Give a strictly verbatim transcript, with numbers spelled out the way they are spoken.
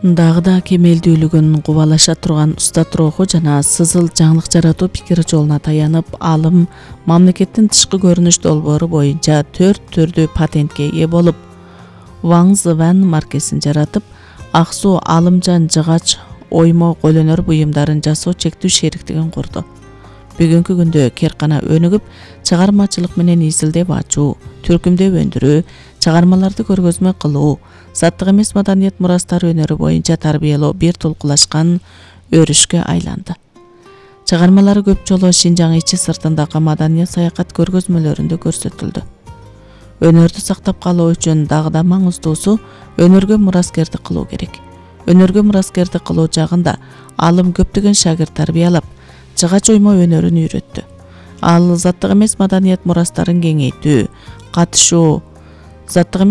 Дагы кемелдүүлүгүн кубалаша турган уста тургу жана сызыл жаңылык жаратуу пикир жолуна таянып, алым мамлекеттин тышкы көрүнүш долбоору боюнча төрт түрдүү патентке ээ болуп, Ваңз Ван маркесин жаратып, ак суу, алымжан, жыгач, оймо, колөнөр буюмдарын жасоо чектүү шериктигин курду. Бүгүнкү күндө керкана өнүгүп, чыгармачылык менен изилдеп ачуу, түркүмдөп өндүрүү, чыгармаларды көргөзмө кылуу, заттык эмес маданият мурастары өнөрү боюнча тарбиялоо бир тулкулашкан өрүшкө айланды. Чыгармалары көп жолу Шинжаң ичи сыртындагы маданият саякат көргөзмөлөрүндө көрсөтүлдү. Өнөрдү сактап калуу үчүн дагы да маңыздуусу өнөргө мураскердик кылуу керек. Өнөргө мураскердик кылуу жагында алым көптөгөн шагирт тарбиялап, жыгач оймо өнөрүн үйрөттү. Ал заттык эмес маданият мурастарын кеңейтүү, катышуу, заттык